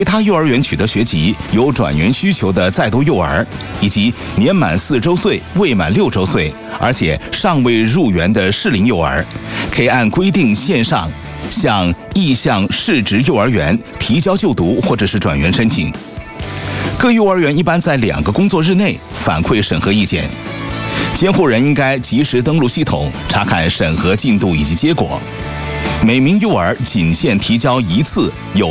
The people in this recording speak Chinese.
其他幼儿园取得学籍、有转园需求的在读幼儿，以及年满4周岁、未满6周岁，而且尚未入园的适龄幼儿，可以按规定线上向意向市直幼儿园提交就读或者是转园申请。各幼儿园一般在2个工作日内反馈审核意见，监护人应该及时登录系统查看审核进度以及结果。每名幼儿仅限提交1次有